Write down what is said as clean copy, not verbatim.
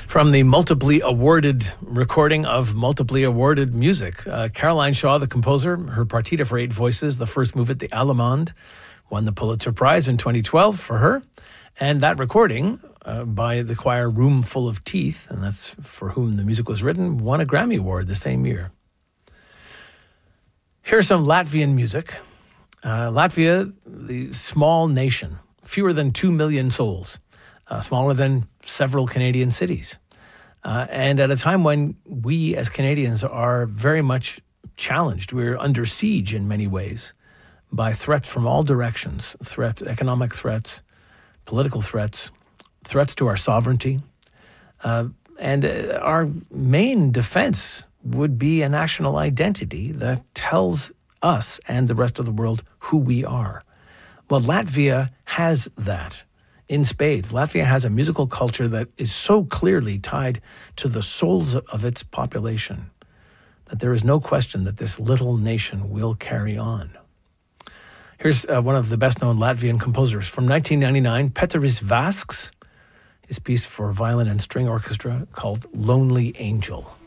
From the multiply awarded recording of multiply awarded music, Caroline Shaw, the composer, her Partita for 8 voices, the first movement, the Allemande, won the Pulitzer Prize in 2012 for her. And that recording by the choir Room Full of Teeth, and that's for whom the music was written, won a Grammy Award the same year. Here's some Latvian music. Latvia, the small nation, fewer than 2 million souls, smaller than several Canadian cities. And at a time when we as Canadians are very much challenged, we're under siege in many ways by threats from all directions, economic threats, political threats, threats to our sovereignty. And our main defense would be a national identity that tells us and the rest of the world who we are. Well, Latvia has that in spades. Latvia has a musical culture that is so clearly tied to the souls of its population that there is no question that this little nation will carry on. Here's one of the best-known Latvian composers from 1999, Pēteris Vasks, his piece for violin and string orchestra called Lonely Angel.